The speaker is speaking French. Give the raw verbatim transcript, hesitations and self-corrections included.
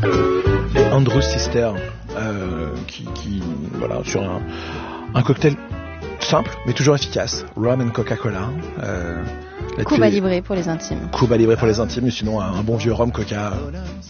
Les Andrews Sisters, euh, qui, qui, voilà, sur un, un cocktail simple, mais toujours efficace. Rum and Coca-Cola. Euh, Cuba Libre pour les intimes. Cuba Libre pour les intimes, mais sinon un, un bon vieux rhum coca.